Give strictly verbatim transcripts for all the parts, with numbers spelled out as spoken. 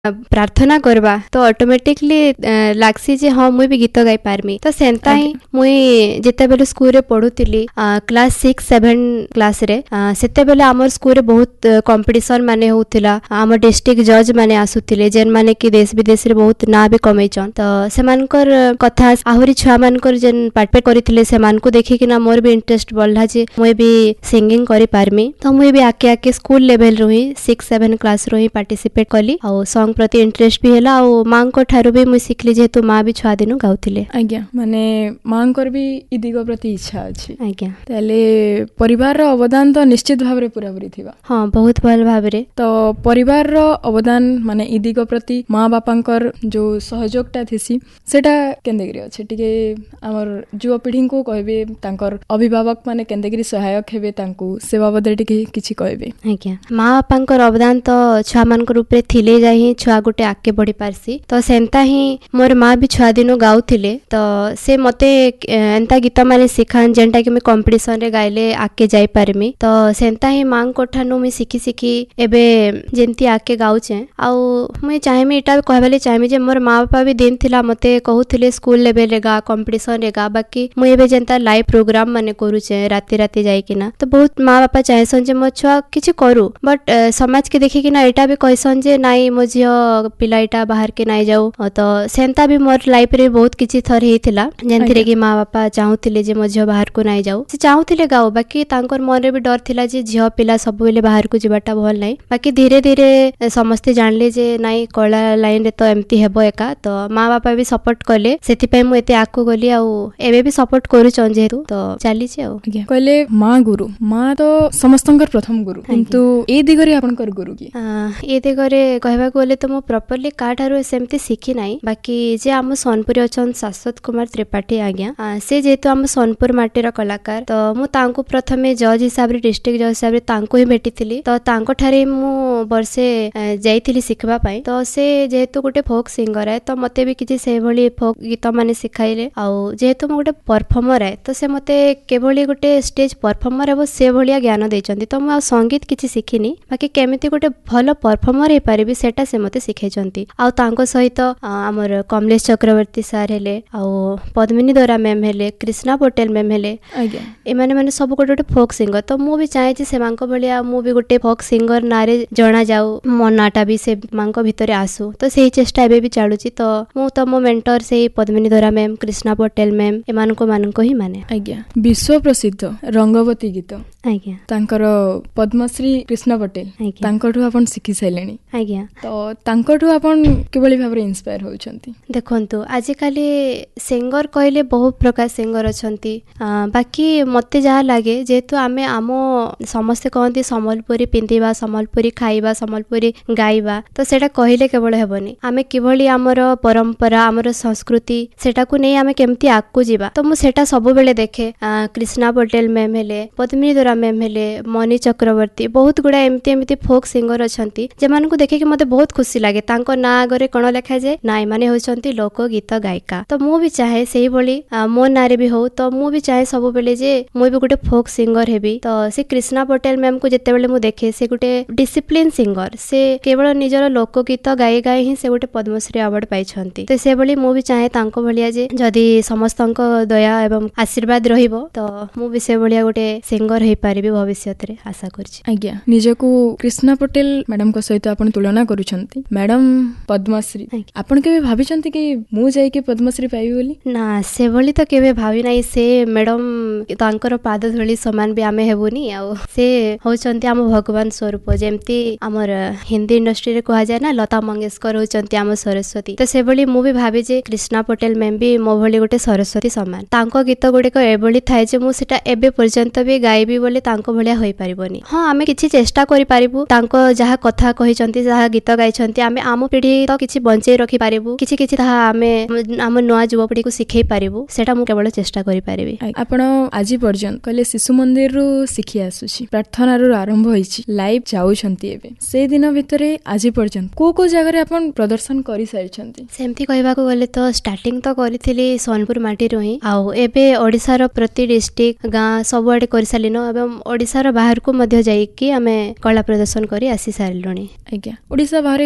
प्रार्थना करवा तो ऑटोमेटिकली लागसी जे हाँ मुई भी गीत गाई पारमी तो सेंता ही मुई जिते बेले स्कूल रे पढ़ुतिली क्लास सिक्स सेवेन क्लास रे सेते बेले आमर स्कूल रे बहुत कंपटीशन माने होतिला आम डिस्ट्रिक्ट जज माने आसुतिले जेन माने कि देश विदेश रे बहुत ना भी कमेइचन तो सेमानकर कथा आहुरी छुआ मानकर जेन पार्टिसिपेट करितिले सेमान को देखि कि ना मोर भी इंटरेस्ट बढ़ला जे मुई भी सिंगिंग करि पारमी तो मुई भी आके आके स्कूल लेवल रो ही सिक्स सेवेन क्लास रो ही पार्टिसिपेट कली आ सॉन्ग प्रति इंटरेस्ट भी हैला और मां को ठारो भी मुई सिखली जेतु मां भी छुआ दिनु गाउतिले आज्ञा माने मां कर भी इ दिग प्रति इच्छा अछि आज्ञा ताले परिवार रो अवदान तो निश्चित भाबरे पूरा पूरी थिबा हां बहुत भल भाबरे तो परिवार रो अवदान माने इ दिग प्रति मां बापांकर जो सहयोगटा थिसी सेटा केंदेगिरी अछि टिके हमर युवा पीढ़ी को कहबे तांकर अभिभावक माने केंदेगिरी सहायक हेबे तांको से बाबद टिके किछि कहबे आज्ञा मां बापांकर अवदान तो छुआ मानकर ऊपर थिले जाही छुआ गोटे आके बढ़ी पारसी तो सेंता ही मोर माँ भी छुआ दिनो गाउथिले तो से मते एंता गीत माने सिखान जेंटा कि मैं कंपटीशन रे गाइले आके जाई पारमी तो सेंता ही मां कोठानु मैं सिखी सिखी एबे जेंती आके गाउचे आ मैं चाहेमी एटा कहबाले चाहेमी जे मोर माँ बापा भी दिन थिला मते कहउथिले स्कूल लेवल रे गा कंपटीशन रे गा बाकी मैं एबे जेंता लाइव प्रोग्राम माने करूचे राति राति जाई किना तो बहुत माँ बापा चाहेसन जे मो छुआ किछि करू बट समाज के देखि किना एटा भी कहसन जे नाई मो झियो पिलाइटा बाहर के नाई जाऊ तो सेंता भी मोर लाइफ रे बहुत किछि थर हेथिला जेंथिरे कि माँ बापा चाहूथिले जे मो झियो बाहर को नाई जाऊ से चाहूथिले गाओ बाकी तांकर मन रे भी डर थिला जे झियो पिला सब बेले बाहर को जिबाटा भल नाही बाकी धीरे धीरे समस्ते जानले जे नाई कला लाइन रे तो एम्ति हेबो एका तो माँ बापा भी सपोर्ट कले सेति पय मु एते आकु गली आ एबे भी सपोर्ट करू चन जेतु तो चाली छै आ कहले माँ गुरु माँ तो समस्तंकर प्रथम गुरु किंतु ए दिगरे आपनकर गुरु की ए दिगरे कहबा बोले तो मो प्रॉपर्ली काठारो सेमती शिखी नाही बाकी जे आम सोनपुर अछन शाश्वत कुमार त्रिपाठी आज्ञा से जेतु आम सोनपुर माटीर कलाकार तो मु तांको प्रथमे जज हिसाब रे डिस्ट्रिक्ट जज हिसाब रे तांको ही भेटिथिली तो तांको ठारे मु वर्षे जाइथिली सिखबा पई तो से जेतु गोटे फोक सिंगर है तो मते भी किछि से भली फोक गीत माने सिखाइले आ जेतु मु गोटे परफॉर्मर है तो से मते केवली गोटे स्टेज परफॉर्मर है से भलिया ज्ञान देचंती तो मु संगीत किछि सिखिनी बाकी केमिति गोटे भलो परफॉर्मर हे पारिबी सेटा से मते शिखाइछंती आ तांको सहित हमर कमलेश चक्रवर्ती सर हेले आ पद्मिनी दोरा मैम हेले कृष्णा पटेल मैम हेले आज्ञा ए माने माने सब गोटे गोटे फोक सिंगर तो मु भी चाहे जे सेमांको भलिया मु भी गोटे फोक सिंगर नारे जणा जाऊ मो नाटा भी से मांको भितरे आसु तो सेही चेष्टा एबे भी चालुची तो मु तो मो मेंटर सेही पद्मिनी दोरा मैम कृष्णा पटेल मैम ए मानको मानको ही माने आज्ञा विश्व प्रसिद्ध रंगवती गीत आज्ञा तांकर पद्मश्री कृष्णा पटेल तांकठु आपण सिखि सैलेनी आज्ञा तो तांकठु आपण केबळी भाबरे इंस्पायर होउछंती देखंतु आज काली सिंगर कहले बहुत प्रकार सिंगर अछंती बाकी मते जहा लागे जेतु आमे आमो समस्त कहंती समलपुरी पिंदिबा समलपुरी खाइबा समलपुरी गाइबा तो सेटा कहले केवल हेबनी आमे किभली हमर परंपरा हमर संस्कृति सेटा को नै आमे केमती आकु जिबा तो मु सेटा सब बेले देखे कृष्णा पटेल मैम हेले पद्मिनी दोरा मैम हेले मनी चक्रवर्ती बहुत गुडा एमती एमती फोक सिंगर अछंती जेमान को देखे कि मते बहुत खुशी लागे तांको ना आगरे कोन लेखा जे नाइ माने होचंती लोक गीत गायिका तो मु भी चाहे सेही बोली मो नारे भी हो तो मु भी चाहे सब बेले जे मु भी गोटे फोक सिंगर हेबी तो से कृष्णा पटेल मैम को जते बेले मु देखे से गोटे डिसिप्लिन सिंगर से केवल निजर लोक गीत गाय गाय ही से गोटे पद्मश्री अवार्ड पाइछंती तो से बोली मु भी चाहे तांको भलिया जे जदी समस्तंक दया एवं आशीर्वाद रहिबो तो मु भी से भलिया गोटे सिंगर हे पारिबी भविष्यत रे आशा करछि आज्ञा निजको कृष्णा पटेल मैडम को सहित आपण तुलना करूछंती मैडम पद्मश्री आपण केबे भाबिछंती कि मु जाई के पद्मश्री पाइबी बोली ना से भली तो केबे भाबी नाही से मैडम तांकर पाद धुली समान भी आमे हेबुनी आ से होचंती हम भगवान स्वरूप जेमती हमर हिंदी इंडस्ट्री रे कहा जाय ना लता मंगेशकर होचंती हम सरस्वती तो से भली मु भी भाबी जे कृष्णा पटेल मैम भी मो भली गोटे सरस्वती समान तांको गीत गुडे को एबली थाय जे मु सेटा एबे पर्यंत भी गाइबी बोले तांको भलिया होई परिबोनी हां आमे किछि चेष्टा करि पारिबु तांको जहा कथा कहिचंती जहा गीत गाइचंती आमे आम पीढ़ी तो किछि बंचै रखि पारिबु किछि किछि ताहा आमे आम नुवा युवा पीढ़ी को सिखै पारिबु सेटा मु केवल चेष्टा करि पारिबी आपण आजि पर्यंत कहले शिशु मंदिर रु सिखि आसुछि प्रार्थना रु आरंभ होइछि लाइव जाउछंती एबे से दिन भितरे आजि पर्यंत को को जगह रे आपण प्रदर्शन करि सारिछंती सेमती कहबा को गले तो स्टार्टिंग तो करिथिली सोनपुर माटी रही आउ एबे ओडिसा रो प्रति डिस्ट्रिक्ट गां सबआडे करि सालिनो एवं ओडिसा रो बाहर को मध्य जाई कि हमें कला प्रदर्शन करी आसी सारिलोनी आज्ञा ओडिसा बाहर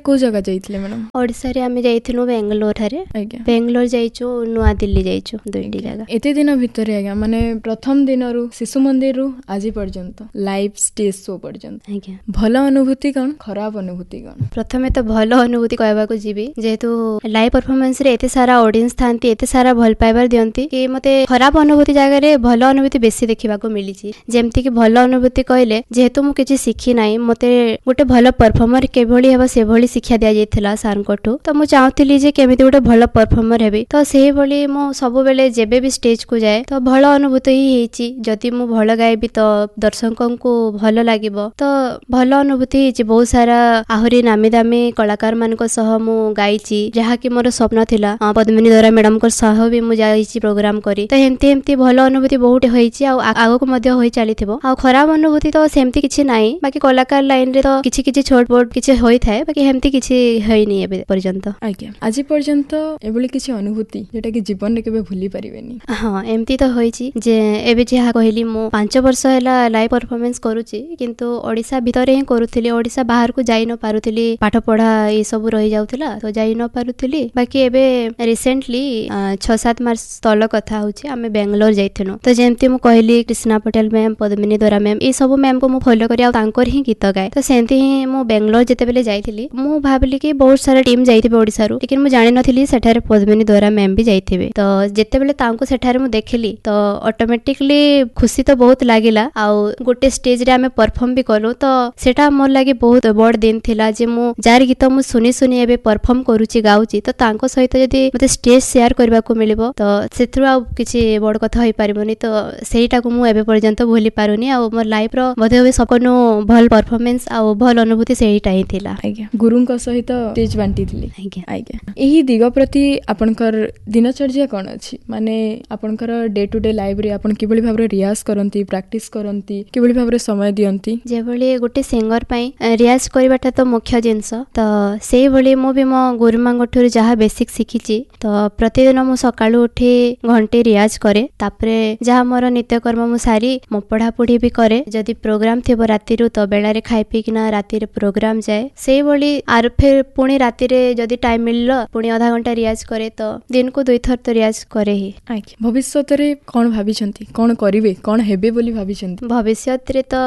କୋଉ ଜାଗା ଯାଇଥିଲେ ମ୍ୟାଡାମ? ओडिसा रे आमे जाइथिनु बेंगलोर रे। आज्ञा बेंगलोर जाइछु, नुआ दिल्ली जाइछु, दुईटी जगह। एते दिन भितर आज्ञा माने प्रथम दिन रु शिशु मंदिर रु आज पर्यंत लाइव स्टेज शो पर्यंत आज्ञा भल अनुभूति कौन खराब अनुभूति कौन? प्रथमे तो भल अनुभूति कहबा को जीवी जेहेतु लाइव परफॉर्मेंस रे एते सारा ऑडियंस थांती, एते सारा भल पाइबार दियंती कि मते खराब अनुभूति जगह रे भल अनुभूति बेसी देखिबा को मिली छी। जेमति कि भल अनुभूति कहले जेहेतु मु किछि सिखि नाही, मते गोटे भल परफॉर्मर केभली हेबा से भली शिक्षा दिया जायथिला सार कोठु। तो मु चाहथिली जे केमिति गोटे भल परफॉर्मर हेबी। तो सेही भली मु सब बेले जेबे भी स्टेज को जाए तो भल अनुभूति ही हेची। जदि मु भल गायबी तो दर्शकों को भल लागिबो, तो भल अनुभूति हेची। बहुत सारा आहुरी नामी दामी कलाकार मानको सह मु गाइची, जहा कि मोर स्वप्न थिला पद्मिनी दरा मैडम को सह भी मु जाइची प्रोग्राम करी। तो हेमती हेमती भल अनुभूति बहुत होईची, आ आगो को मध्य होई चलीथिबो। आ खराब अनुभूति तो सेमती किछि नाही, बाकी कलाकार लाइन रे तो किछि किछि छोट बोट किछि होई थाए, बाकी हेमती किछि होइनी एबे पर्यंत। आज्ञा आज पर्यंत एबोली किछि अनुभूति जेटा कि जीवन रे केबे भूली परिबेनी? हां एमती तो होईची जे एबे जेहा कहली मु पांच वर्ष हैला लाइव परफॉर्मेंस करूची, किंतु ओडिसा भीतर ही करूथिली। ओडिसा बाहर को जाई न पारुथिली, पाठ पढ़ा ए सब रही जाउथिला, तो जाई न पारुथिली। बाकी एबे रिसेंटली छह सात मास तल कथा होची आमे बेंगलोर जाइथिनु। तो जेमती मु कहली कृष्णा पटेल मैम, पद्मिनी दरा मैम, ए सब मैम को मु फॉलो करी आ तांकर ही गीत गाए। तो सेंती ही मु बेंगलोर जेते बेले जाइथिली, मु भाबली कि बहुत सारा टीम जाइथिबे ओडिसा रु, लेकिन मु जानि नथिली सेठारे पद्मिनी दरा मैम भी जाइथिबे। तो जेते बेले तांको सेठारे मु देखिली तो ऑटोमेटिकली खुशी तो बहुत लागिला। आ गोटे स्टेज रे आमे परफॉर्म भी करू, तो सेटा मोर लागि बहुत बड़ दिन थिला जे मु जार गीत मु सुनी सुनी एबे परफॉर्म करूची गाउची। तो तांको सहित जदी मते स्टेज शेयर करबा को मिलिबो तो सेथरु आ किछि बड़ कथा होई परिबोनी। तो सेहीटा को मु एबे पर्यंत भूली पारुनी। आ मोर लाइफ रो बधे सबनु भल परफॉर्मेंस आ भल अनुभूति सेहीटा ही थिला। आज्ञा गुरुंक सहित स्टेज बांटी थिली। आज्ञा आज्ञा एही दिग प्रति आपनकर दिनचर्या कोन अछि? माने आपनकर डे टू डे लाइफ रे आपन किबळी भाबरे रियाज करंती, प्रैक्टिस करंती, किबळी भाबरे समय दियंती? जेभली गोटे सिंगर पई रियाज करबाटा तो मुख्य जिंस। तो सेही भली मु भी मो गुरुमांगठुर जहा बेसिक सिखिची, तो प्रतिदिन मु सकाळु उठी घंटे रियाज करे। तापरे जहा मोर नित्यकर्म मु सारी मो पढ़ा पढ़ी भी करे। जदी प्रोग्राम थिबो राती रु तो बेला रे खाइ पी किना राती रे प्रोग्राम जाए। सेही भली आर फिर पुणी राती रे जदी टाइम मिललो पुणी आधा घंटा रियाज करे। तो दिन को दुई थर तो रियाज करे ही। आज्ञा भविष्यत रे कोन भाबिछंती, कोन करिवे, कोन हेबे बोली भाबिछंती? भविष्यत रे तो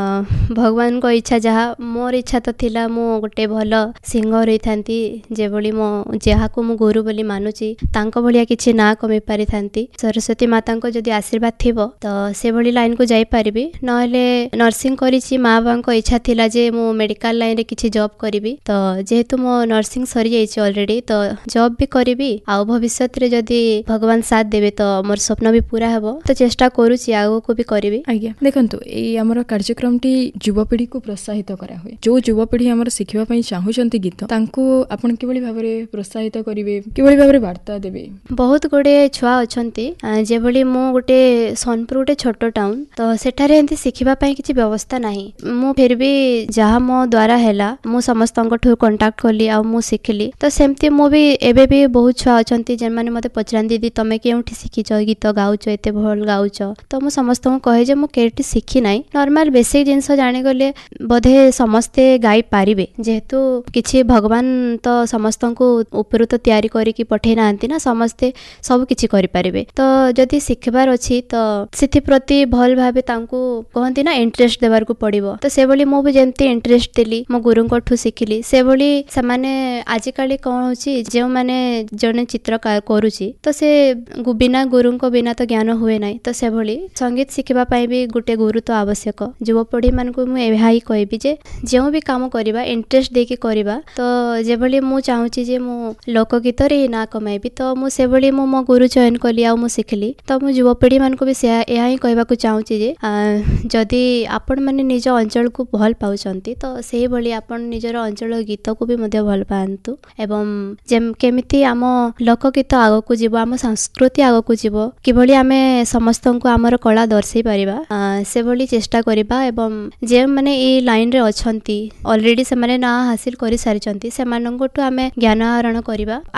भगवान को इच्छा, जहा मोर इच्छा तो थिला मु गोटे भल सिंगर होई थांती, जे भली मो जहा को मु गुरु बोली मानुची तांको भलिया किछि ना कमी पारि थांती। सरस्वती माता को जदी आशीर्वाद थिबो तो से भली लाइन को जाई परिबी। नहले नर्सिंग करिछि, मां बाबा को इच्छा थिला जे मु मेडिकल लाइन रे किछि जॉब करिबी। तो जेहेतु मो नर्सिंग सरी जाइछि ऑलरेडी, तो जॉब भी करिबी। आ भविष्यत रे जदी भगवान साथ देबे तो मोर स्वप्न भी पूरा हेबो। तो चेष्टा करूछि आगो को भी करिबी। आज्ञा देखंतु ए हमर कार्यक्रम टी युवपीढ़ी को प्रोत्साहित करा हुए। जो युवपीढ़ी हमर सिखिबा पई चाहुचंती गीत, तांको आपण किबळी भाबरे प्रोत्साहित करिवे, किबळी भाबरे वार्ता देबे? बहुत गोटे छुआ अछंती, जे भली मो गोटे सोनपुर गोटे छोट टाउन, तो सेठारे एंती सिखिबा पई किछि व्यवस्था नाही। मु फिर भी जहा मो द्वारा हैला मु समस्तंक ठु कांटेक्ट करली आ मु सिखली। तो सेमती मु भी एबे भी बहुत छुआ अछंती जे माने मते पचरान दीदी तमे केउठी सिखिछ गीत गाउछ, एते भल गाउछ। तो मु समस्तंक कहे जे मु केटी सिखि नाही, नॉर्मल बेसिक जिंस जानि गले बधे समस्ते गाई पारिबे। जेहेतु किछि भगवान तो समस्तंको ऊपर तो तयारी करी कि पठै नांती ना, समस्ते सब किछि करि पारिबे। तो जदि सिखबार अछि तो सिथि प्रति भल भाबे तांको कहंती ना इंटरेस्ट देबार को पड़िबो। तो से बोली मु भी जेंती इंटरेस्ट देली, मो गुरुंको ठु सिखिली। से बोली समाने आजि काली कोन होछि जे माने जने चित्रकार करूछि तो से बिना गुरुंको बिना तो ज्ञान हुए नाही। तो से बोली संगीत सिखबा पई भी गुटे गुरु तो आवश्यक। युवपीढ़ी मान को मु एहाई कहबी जे जेउ भी काम करिबा इंटरेस्ट देके करिबा। तो जे भली मु चाहूची जे मु लोकगीत रे ना कमाइबी, तो मु से भली मु मो गुरु चयन कली आ मु सिखली। तो मु युवपीढ़ी मान को भी से एहाई कहबा को चाहूची जे जदी आपण माने निज अंचल को भल पाउचंती तो सेही भली आपण निजर अंचल गीत को भी मध्य भल पांतु। एवं जेम केमिति आम लोकगीत आगो को जीवो, आम संस्कृति आगो को जीवो, किभली आमे समस्तन को आमर कला दर्शाई परिबा से भली चेष्टा करिबा। एवं जे माने ए लाइन रे अछंती ऑलरेडी से माने ना हासिल करि सारिचंती, से मानंगटु आमे ज्ञान आहरण करिबा। आमे भी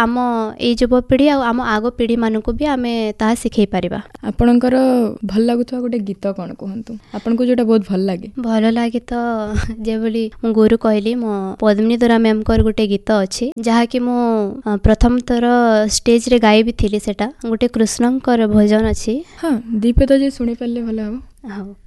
ଆମ ଏଇ ଯୁବପିଢ଼ି ଆଉ ଆମ ଆଗ ପିଢ଼ିମାନଙ୍କୁ ବି ଆମେ ତାହା ଶିଖେଇ ପାରିବା। ଆପଣଙ୍କର ଭଲ ଲାଗୁଥିବା ଗୋଟେ ଗୀତ କ'ଣ କୁହନ୍ତୁ, ଆପଣଙ୍କୁ ଯୋଉଟା ବହୁତ ଭଲ ଲାଗେ? ଭଲ ଲାଗେ ତ ଯେଭଳି ମୁଁ ଗୁରୁ କହିଲି, ମୋ ପଦ୍ମିନୀ ଦୋରା ମ୍ୟାମ୍ଙ୍କର ଗୋଟେ ଗୀତ ଅଛି ଯାହାକି ମୁଁ ପ୍ରଥମ ଥର ଷ୍ଟେଜରେ ଗାଇବି ଥିଲି। ସେଟା ଗୋଟେ କୃଷ୍ଣଙ୍କର ଭଜନ ଅଛି। ହଁ, ଦି ପଦ ଯେ ଶୁଣିପାରିଲେ ଭଲ ହବ। ହଉ।